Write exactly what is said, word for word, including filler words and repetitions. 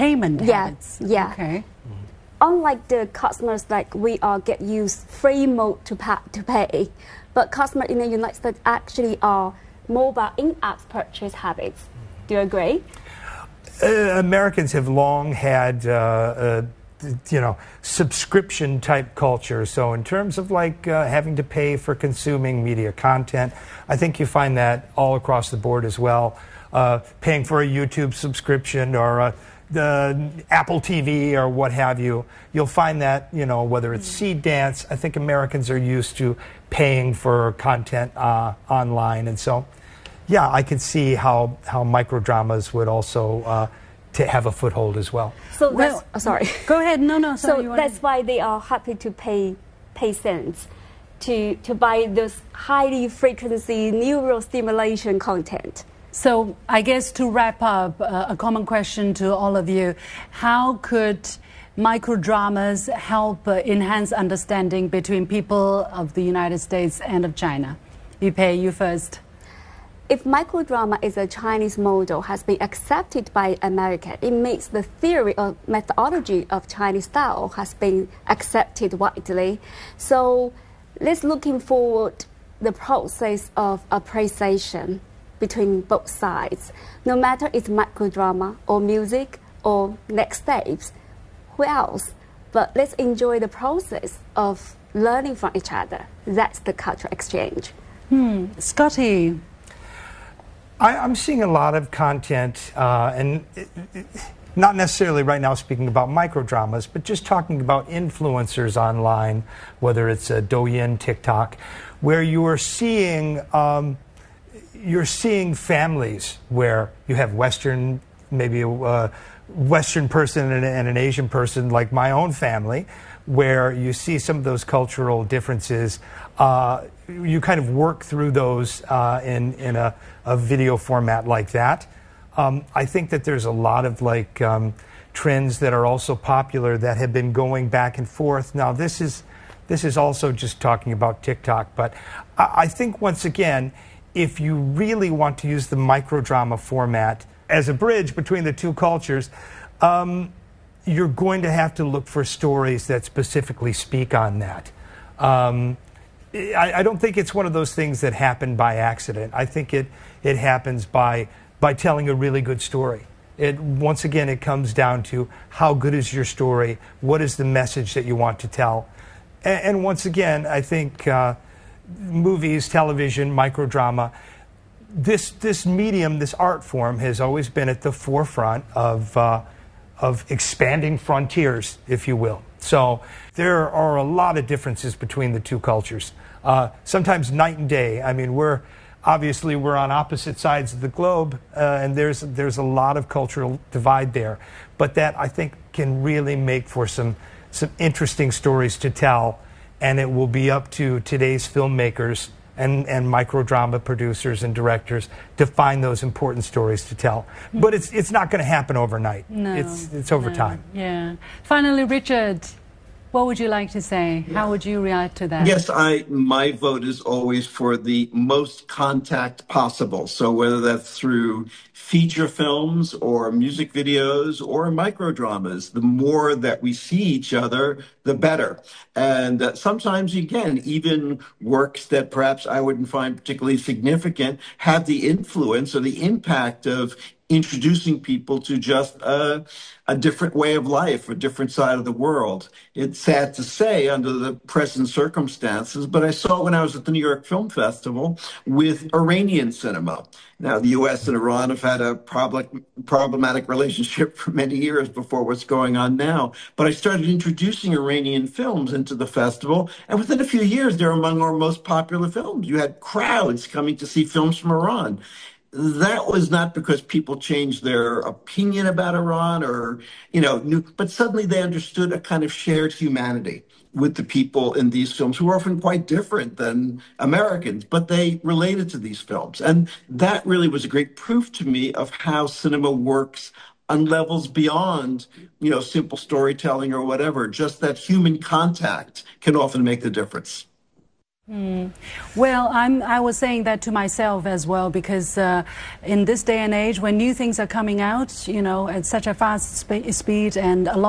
payment yeah, habits. Yeah. Okay. Unlike the customers, like we are get used free mode to pay, to pay, but customers in the United States actually are mobile in-app purchase habits. Do you agree? Uh, Americans have long had, uh, uh, you know, subscription type culture. So in terms of like uh, having to pay for consuming media content, I think you find that all across the board as well. Uh, paying for a YouTube subscription or a the Apple T V or what have you, you'll find that, you know, whether it's Seed Dance, I think Americans are used to paying for content uh, online. And so, yeah, I can see how, how microdramas would also uh, to have a foothold as well. So that's, well, oh, sorry. Go ahead. No, no, sorry. So that's why they are happy to pay, pay cents to, to buy this highly frequency neural stimulation content. So I guess to wrap up, uh, a common question to all of you, how could microdramas help uh, enhance understanding between people of the United States and of China? Yupei, you first. If microdrama is a Chinese model has been accepted by America, it means the theory or methodology of Chinese style has been accepted widely. So let's looking forward the process of appreciation between both sides. No matter it's microdrama or music or next steps, who else? But let's enjoy the process of learning from each other. That's the cultural exchange. Hmm. Scotty. I, I'm seeing a lot of content, uh, and it, it, not necessarily right now speaking about microdramas, but just talking about influencers online, whether it's a Douyin, TikTok, where you are seeing um, you're seeing families where you have Western, maybe a uh, Western person and, and an Asian person, like my own family, where you see some of those cultural differences. Uh, you kind of work through those uh, in, in a, a video format like that. Um, I think that there's a lot of like um, trends that are also popular that have been going back and forth. Now, this is, this is also just talking about TikTok, but I, I think once again, if you really want to use the microdrama format as a bridge between the two cultures, um, you're going to have to look for stories that specifically speak on that. Um, I, I don't think it's one of those things that happen by accident. I think it, it happens by, by telling a really good story. It, once again, it comes down to how good is your story, what is the message that you want to tell. And, and once again, I think uh, movies, television, microdrama, this this medium, this art form has always been at the forefront of uh, of expanding frontiers, if you will. So there are a lot of differences between the two cultures. Uh, sometimes night and day. I mean, we're obviously we're on opposite sides of the globe, uh, and there's there's a lot of cultural divide there. But that I think can really make for some some interesting stories to tell. And it will be up to today's filmmakers and, and microdrama producers and directors to find those important stories to tell. But it's it's not going to happen overnight. No, it's it's over no, time. Yeah. Finally, Richard, what would you like to say? How would you react to that? Yes, I my vote is always for the most contact possible. So whether that's through feature films or music videos or microdramas, the more that we see each other, the better. And uh, sometimes, again, even works that perhaps I wouldn't find particularly significant have the influence or the impact of introducing people to just a, a different way of life, a different side of the world. It's sad to say under the present circumstances, but I saw when I was at the New York Film Festival with Iranian cinema. Now, the U S and Iran have had a problem, problematic relationship for many years before what's going on now. But I started introducing Iranian films into the festival, and within a few years, they're among our most popular films. You had crowds coming to see films from Iran. That was not because people changed their opinion about Iran or, you know, knew, but suddenly they understood a kind of shared humanity with the people in these films who are often quite different than Americans, but they related to these films. And that really was a great proof to me of how cinema works on levels beyond, you know, simple storytelling or whatever. Just that human contact can often make the difference. Mm. Well, I'm, I was saying that to myself as well, because uh, in this day and age, when new things are coming out, you know, at such a fast sp speed and a lot